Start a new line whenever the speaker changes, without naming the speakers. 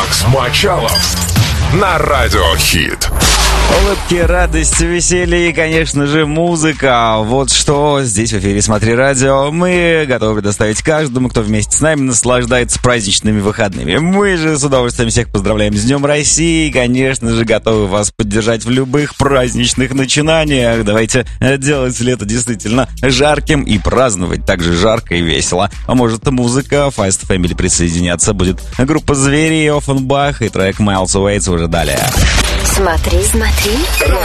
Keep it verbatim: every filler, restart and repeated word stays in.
Макс Мачалов на Радиохит.
Улыбки, радость, веселье и, конечно же, музыка. Вот что здесь в эфире «Смотри радио». Мы готовы предоставить каждому, кто вместе с нами наслаждается праздничными выходными. Мы же с удовольствием всех поздравляем с Днем России и, конечно же, готовы вас поддержать в любых праздничных начинаниях. Давайте делать лето действительно жарким и праздновать также жарко и весело. А может, музыка, Feist Family присоединяться будет. Группа «Звери», Оффенбах и трек «Miles Away» уже далее.
Смотри, смотри,